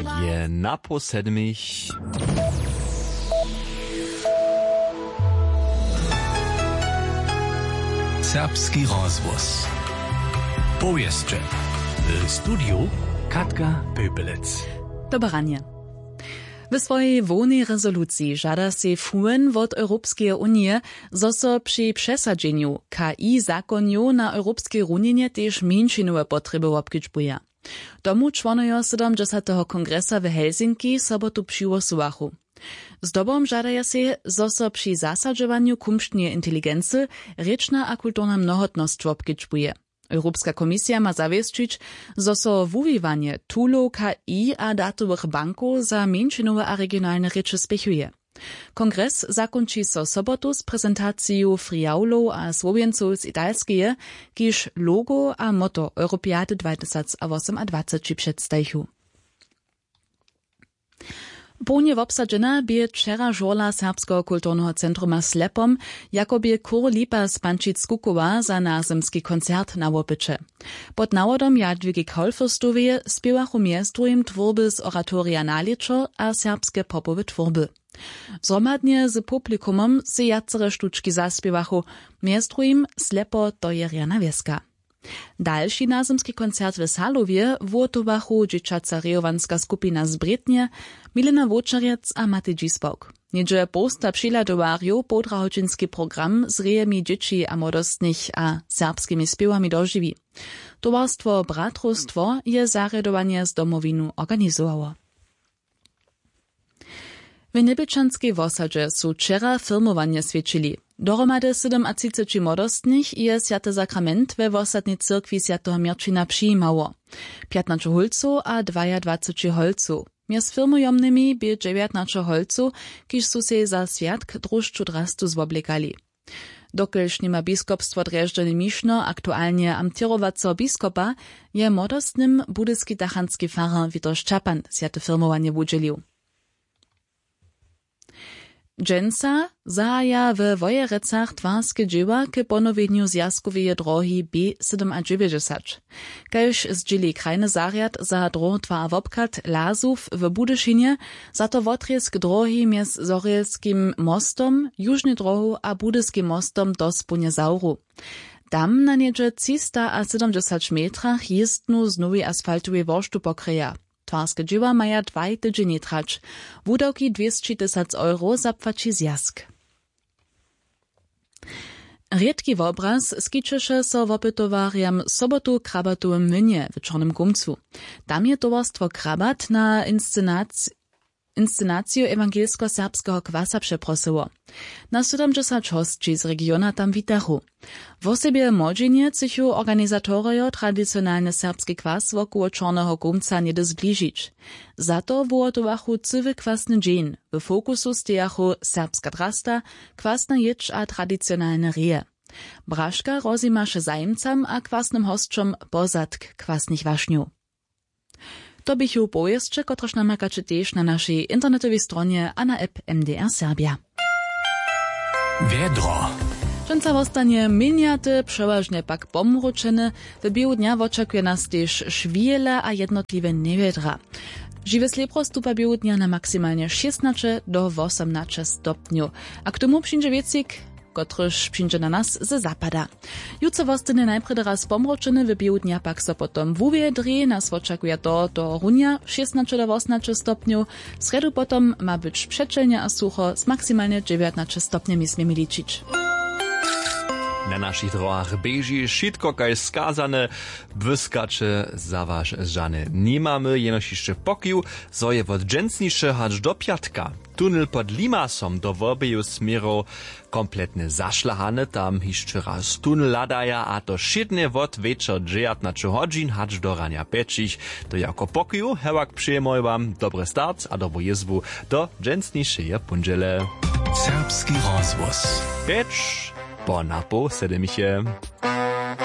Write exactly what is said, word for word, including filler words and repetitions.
Je napo sedmich. Serbski rozwóz. Powieszcze. W studiu Katka Pöpelec. Dobranie. W swojej wolnej rezolucji żada se fuhen od Europejskiej Unii, zo so przy przesadzeniu K I zakonów na europejskiej runine też mniejszynowe potrzeby obkiczbuje. Tomu członują siedemdziesiątego kongresa w Helsinki sobotu przygłosowachu. Zdobom żadaja se, zo so przy zasadzowaniu kumštnej inteligency rečna a kulturna mnohotnosť obkičbuje. Europejska komisja ma zawieszczyć, zo so wuwiwanie tulów K I a datowych banków za mniejszynowe a regionalne rzeczy spechuje. Kongres zakończy so sobotu z prezentacją friaulów a słowienców z italskie, kiż logo a motto Europiady dwa tysiące osiemnадцать przedstawią. Połnie wobsadzena bie wczera żola Serbskiego Kulturnego Centruma Slepom, jakobie kur lipa spančic Kukowa za nazemski koncert na łopycze. Pod nawodom Jadwigi Kolfostowie spiewachu miastrujem twórby z oratoria Naliczo a serbskie popowe twórby. Zromadnie z publikumom se jacere sztuczki zaspiewachu, miastrujem Slepo to je Rjana Wieska. Dalszy nazemski koncert w Salowie włotowachu dzieciaca rejowanska skupina z Bretnie, Milena Wočarec a Matej Dzisbok. Niedzie posta przyladowarju podrahodzinski program z rejemi dzieci a młodostnych a serbskimi spiewami dożywi. Towarstwo Bratrostwo je zarjadowanie z domowinu organizowało. W Nebečanskej wosadzie su wczera filmowanie świadczyli. Dohromady siedemdziesiąt młodostnych i Święty Sakrament we wosadnej cyrkwi Świętego Mirčina przyjmało. piętnaście holców a dwadzieścia holców. Między filmujomnymi by dziewiętnaście holców, kiż su se za świadk drużczu drastu zwoblekali. Dokelż nima biskopstwo Dreżdżeny Miszno aktualnie amtirowaco biskopa, je młodostnym budyski dachanski farar Witosz Czapan święte filmowanie udzielił. Dżęca zahaja w Wojerecach twarskie dzieła k ponowieniu zjazkowej drogi B dziewięćdziesiąt. Kaž zdzieli krajny zariad za drogotwa wobkat Lazów w Budyszynie, za to wotriesk drogi międz Zorielskim mostom, jużny drogu a Budyskim mostom do Spunje Zauru. Tam na niedzie trzysta siedemdziesiąt metrach jestnu z nowej asfaltowej wosztu pokryja. Twarskie dzieła maja dwaj tydzienie trać. Wudawki dwieście tysięcy euro zapłaci zjazk. Riedki obraz skičeše so wopytowariam sobotu krabatu w Mynie w Czarnym Gumcu. Tam je towarstwo Krabat na inscenację inscenację ewangelsko-serbskiego kwasa przeprosiło. Na siedemdziesiąt hostci z regiona tam witachu. W osobie młodzinie cychu organizatorio tradycjonalny serbski kwas wokół Czarnego Gumca nie zbliżyć. Za to wyłotowachu cywy kwasny dzień. W fokusu stejachu serbska drasta, kwasna jecz a tradycjonalne reje. Braška rozimaše zajmcam a kwasnym hostczom pozadk kwasnych wašňów. To bychu powieszcze, kotroż namakacie też na naszej internetowej stronie a na app M D R Serbia. Wiedro. Często wostanie miniaty, przeważnie pak pomruczeny, w biegu dnia oczekuje nas też szwiele a jednotliwe niewiedra. Żywe slepro stupa biegu dnia na maksymalnie szesnaście do osiemnaście stopniu, a k tomu przyjdzie wiecik, kotryż przyjdzie na nas ze zapada. Jutro wostanie najpierw raz pomroczeny, w biegu dnia pak so potom wuwiedri, nas oczekuje to do runia szesnaście do osiemnaście stopniu, w sredu potom ma być przeczelnie a sucho, z maksymalnie dziewiętnaście stopniami smiemy liczyć. Na naszych drogach beži šitko kaj skazane, błyskacze za wasz żany. Nie mamy jenoś jeszcze pokiu, zo je od dżęcnisze hacz do piatka. Tunel pod Limasom do wobeju smiru kompletnie zaszlachany, tam jeszcze raz tunel ladaja, a to szydnie wod wieczor dziewiętnaście godzin hacz do rania peczich. To jako pokiu, hewak przyjmuję wam dobry start, a do wojezwu do dżęcniszej pundziele. Serbski rozwóz. Pecz. Po napo sedemiche.